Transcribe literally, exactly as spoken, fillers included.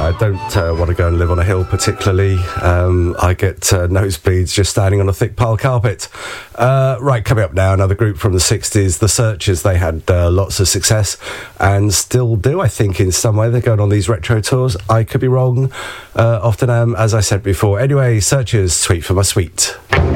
I don't uh, want to go and live on a hill particularly. Um, I get uh, nosebleeds just standing on a thick pile of carpet. Uh, right, coming up now, another group from the sixties, The Searchers. They had uh, lots of success and still do, I think, in some way. They're going on these retro tours. I could be wrong. Uh, often am, as I said before. Anyway, Searchers, Sweet for My Sweet.